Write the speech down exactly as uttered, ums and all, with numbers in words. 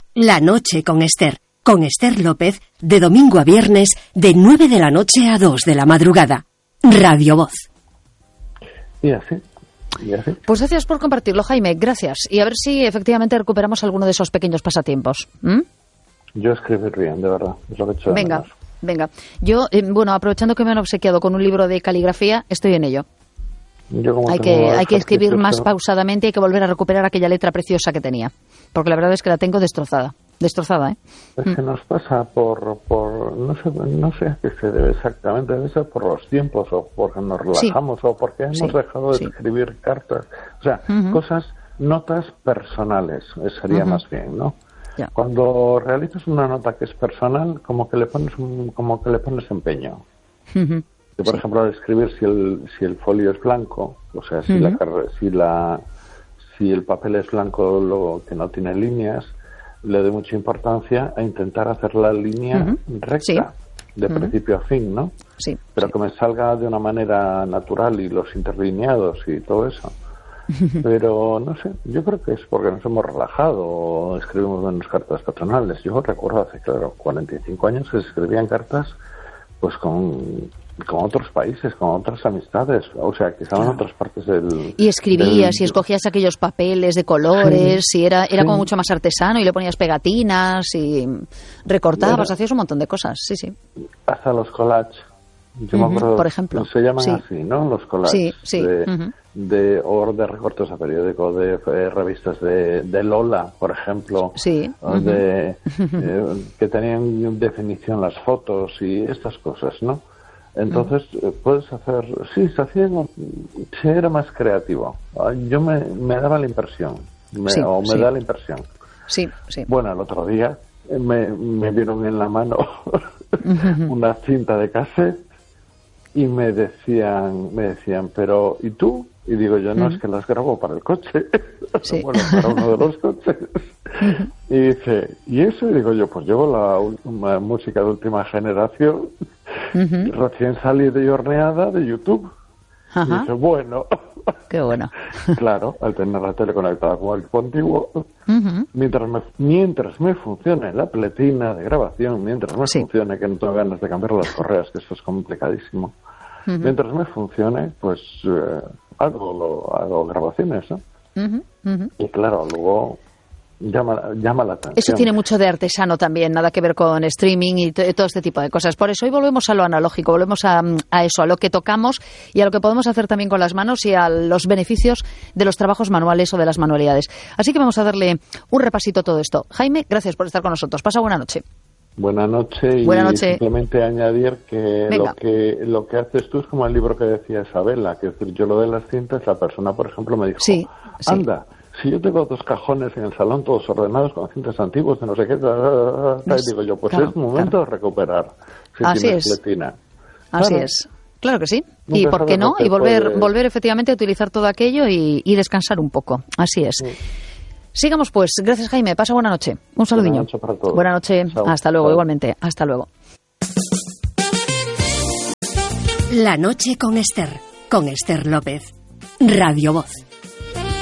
La noche con Esther, con Esther López, de domingo a viernes, de nueve de la noche a dos de la madrugada. Radio Voz. Y así, y así. Pues gracias por compartirlo, Jaime, gracias. Y a ver si efectivamente recuperamos alguno de esos pequeños pasatiempos. ¿Mm? Yo escribir bien, de verdad, es lo que he hecho de Venga, menos. venga. Yo, eh, bueno, aprovechando que me han obsequiado con un libro de caligrafía, estoy en ello. Yo como Hay tengo que, hay que escribir ejercicios, más pero- pausadamente, hay que volver a recuperar aquella letra preciosa que tenía. Porque la verdad es que la tengo destrozada. Destrozada, ¿eh? Es que nos pasa por, por no sé no sé a qué se debe exactamente, debe ser por los tiempos o porque nos relajamos o porque hemos Sí, dejado de sí. escribir cartas. O sea, Ujú. cosas, notas personales, eh, sería Ujú. más bien, ¿no? Ya. Cuando realizas una nota que es personal, como que le pones un- como que le pones empeño. Ujú. Yo, por ejemplo, al escribir, si el, si el folio es blanco, o sea, si, la, Ujú. carre- si, la, si el papel es blanco, lo que no tiene líneas, le doy mucha importancia a intentar hacer la línea Ujú. recta, Sí. de Ujú. principio a fin, ¿no? Sí. Pero sí. que me salga de una manera natural y los interlineados y todo eso. Pero no sé, yo creo que es porque nos hemos relajado o escribimos menos cartas personales. Yo recuerdo hace, claro, cuarenta y cinco años que se escribían cartas pues con, con otros países, con otras amistades, o sea, que estaban en otras partes del... Y escribías del- y escogías aquellos papeles de colores Sí, y era, era sí. como mucho más artesano y le ponías pegatinas y recortabas, Era- hacías un montón de cosas, sí, sí. Hasta los collages. Yo me Ujú, acuerdo, por ejemplo. se llaman Sí. así, ¿no? Los collages. Sí, sí, De, ujú. de, o de recortes a periódico, de eh, revistas de, de Lola, por ejemplo. Sí, o ujú. de, eh, que tenían definición las fotos y estas cosas, ¿no? Entonces, eh, puedes hacer... Sí, se hacía... Se era más creativo. Ah, Yo me, me daba la impresión. Me, Sí, o me sí. da la impresión. Sí, sí. Bueno, el otro día eh, me, me vieron en la mano una cinta de cassette y me decían, me decían, pero ¿y tú? Y digo yo, no, es que las grabo para el coche. Sí. Bueno, para uno de los coches. Y dice, ¿y eso? Y digo yo, pues llevo la última música de última generación, Ujú. recién salida y horneada de YouTube. Y Ajá. dice, bueno, Qué bueno. claro, al tener la tele conectada con el equipo antiguo, Ujú. mientras me, mientras me funcione la pletina de grabación, mientras me Sí. funcione, que no tengo ganas de cambiar las correas, que eso es complicadísimo, Ujú. mientras me funcione, pues eh, hago, lo, hago grabaciones, ¿no? Ujú. Ujú. Y claro, luego llama, llama la atención. Eso tiene mucho de artesano también, nada que ver con streaming y to- todo este tipo de cosas. Por eso hoy volvemos a lo analógico, volvemos a, a eso, a lo que tocamos y a lo que podemos hacer también con las manos y a los beneficios de los trabajos manuales o de las manualidades. Así que vamos a darle un repasito a todo esto. Jaime, gracias por estar con nosotros. Pasa buena noche. Buenas noches y Buena noche. simplemente añadir que Venga. lo que lo que haces tú es como el libro que decía Isabela, que es decir, yo lo de las cintas, la persona, por ejemplo, me dijo, Sí, sí. anda, si yo tengo dos cajones en el salón todos ordenados con cintas antiguas de no sé qué, ta, ta, ta, ta", y digo yo, pues Claro, es momento claro. de recuperar. Si Así tienes es. pletina. Así Claro. es. Claro que sí. Nunca ¿Y por qué sabes no? lo que Y volver, puedes- volver efectivamente a utilizar todo aquello y, y descansar un poco. Así es. Sigamos pues. Gracias, Jaime. Pasa buena noche. Un saludiño. noche para todos. Buena noche. Chao. Hasta luego, Chao. igualmente. Hasta luego. La noche con Esther, con Esther López. Radio Voz.